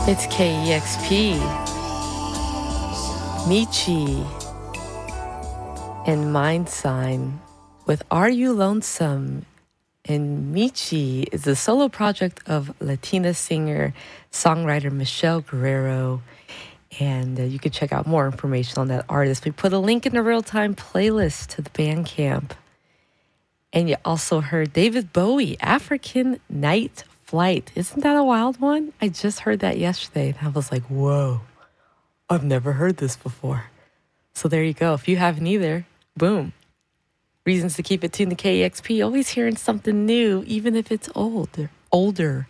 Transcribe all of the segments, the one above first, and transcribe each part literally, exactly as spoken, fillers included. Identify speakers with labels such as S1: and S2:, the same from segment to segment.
S1: It's K E X P, Michi, and Mind Sign with Are You Lonesome? And Michi is the solo project of Latina singer, songwriter Michelle Guerrero. And uh, you can check out more information on that artist. We put a link in the real-time playlist to the Bandcamp. And you also heard David Bowie, African Night Flight. Isn't that a wild one? I just heard that yesterday, and I was like, whoa, I've never heard this before. So there you go. If you haven't either, boom. Reasons to keep it tuned to K E X P. Always hearing something new, even if it's old, older.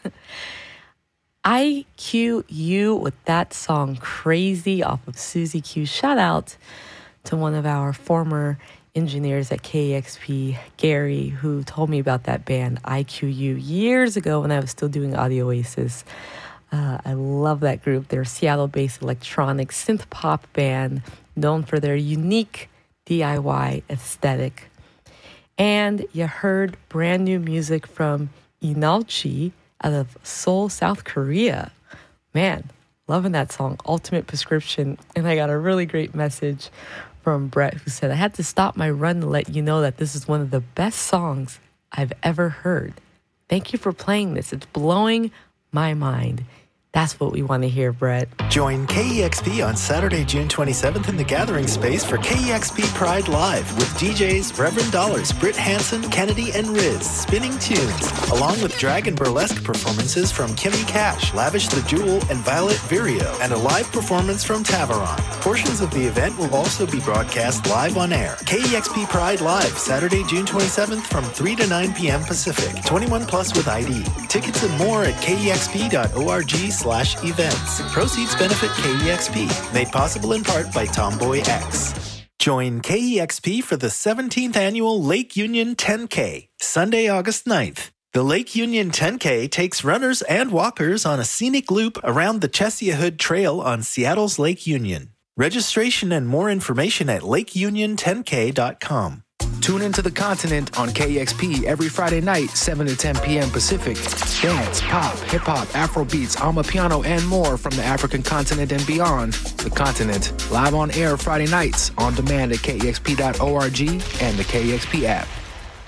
S1: I Q U with that song Crazy off of Susie Q. Shout out to one of our former engineers at K E X P, Gary, who told me about that band I Q U years ago when I was still doing Audio Oasis. Uh, I love that group. They're a Seattle-based electronic synth pop band known for their unique D I Y aesthetic. And you heard brand new music from Inalchi out of Seoul, South Korea. Man, loving that song, Ultimate Prescription. And I got a really great message from Brett who said, I had to stop my run to let you know that this is one of the best songs I've ever heard. Thank you for playing this. It's blowing my mind. That's what we want to hear, Brett.
S2: Join K E X P on Saturday, June twenty-seventh in the Gathering Space for K E X P Pride Live with D Js Reverend Dollars, Britt Hansen, Kennedy, and Riz spinning tunes, along with drag and burlesque performances from Kimmy Cash, Lavish the Jewel, and Violet Virio, and a live performance from Taveron. Portions of the event will also be broadcast live on air. K E X P Pride Live, Saturday, June twenty-seventh from three to nine p.m. Pacific. twenty-one plus with I D. Tickets and more at kexp.org slash events. Proceeds benefit K E X P. Made possible in part by Tomboy X. Join K E X P for the seventeenth annual Lake Union ten K, Sunday, August ninth. The Lake Union ten K takes runners and walkers on a scenic loop around the Chesia Hood Trail on Seattle's Lake Union. Registration and more information at lake union ten k dot com.
S3: Tune into The Continent on K E X P every Friday night, seven to ten p.m. Pacific. Dance, pop, hip-hop, Afrobeats, Amapiano, and more from the African continent and beyond. The Continent, live on air Friday nights, on demand at k e x p dot org and the K E X P app.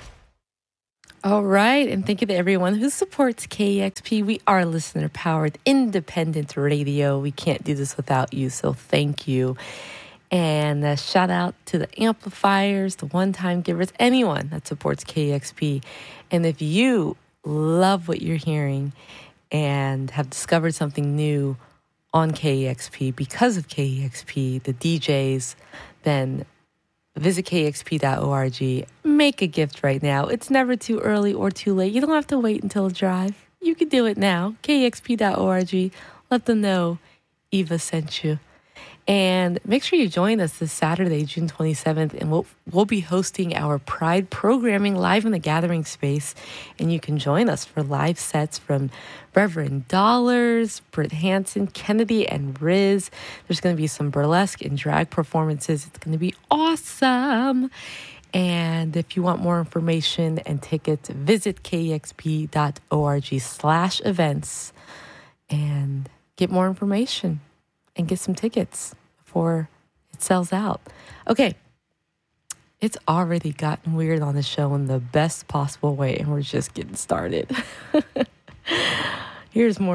S1: All right, and thank you to everyone who supports K E X P. We are listener-powered, independent radio. We can't do this without you, so thank you. And a shout out to the amplifiers, the one-time givers, anyone that supports K E X P. And if you love what you're hearing and have discovered something new on K E X P because of K E X P, the D Js, then visit k x p dot org. Make a gift right now. It's never too early or too late. You don't have to wait until a drive. You can do it now. k x p dot org. Let them know Eva sent you. And make sure you join us this Saturday, June twenty-seventh, and we'll, we'll be hosting our Pride programming live in the Gathering Space. And you can join us for live sets from Reverend Dollars, Britt Hansen, Kennedy, and Riz. There's going to be some burlesque and drag performances. It's going to be awesome. And if you want more information and tickets, visit k x p dot org slash events and get more information. And get some tickets before it sells out. Okay, it's already gotten weird on the show in the best possible way, and we're just getting started. Here's more